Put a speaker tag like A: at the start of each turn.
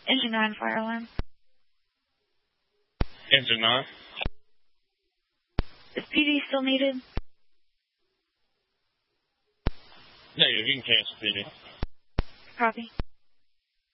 A: Engine 9, fire alarm.
B: Engine 9.
A: Is PD still needed?
B: Negative, you can cancel PD.
A: Copy.